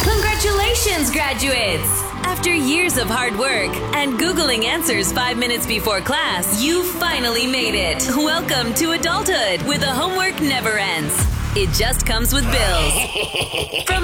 Congratulations, graduates! After years of hard work and Googling answers 5 minutes before class, you finally made it. Welcome to adulthood, where the homework never ends. It just comes with bills. From